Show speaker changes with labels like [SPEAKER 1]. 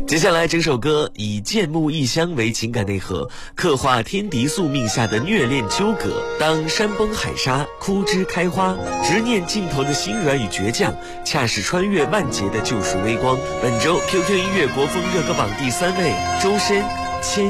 [SPEAKER 1] 接下来整首歌以剑木异乡为情感内核，刻画天敌宿命下的虐恋纠葛。当山崩海沙，枯枝开花，执念尽头的心软与倔强，恰是穿越万劫的救赎微光。本周 QQ 音乐国风热歌榜第3位，周深《千